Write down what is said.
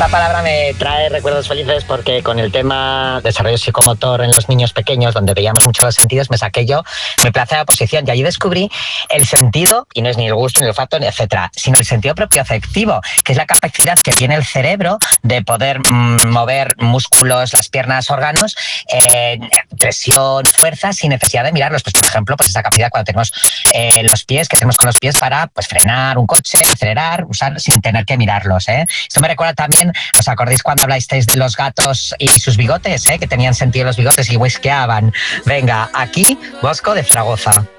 Esta palabra me trae recuerdos felices porque con el tema desarrollo psicomotor en los niños pequeños, donde veíamos mucho los sentidos, me saqué yo mi plaza de oposición y allí descubrí el sentido, y no es ni el gusto, ni el olfato, ni etcétera, sino el sentido propioceptivo, que es la capacidad que tiene el cerebro de poder mover músculos, las piernas, órganos, presión, fuerza, sin necesidad de mirarlos. Pues, por ejemplo, pues esa capacidad cuando tenemos los pies, que hacemos con los pies para pues, frenar un coche, acelerar, usar sin tener que mirarlos. Esto me recuerda también, ¿os acordáis cuando hablasteis de los gatos y sus bigotes? Que tenían sentido los bigotes y whiskeaban. Venga, aquí, Bosco de Zaragoza.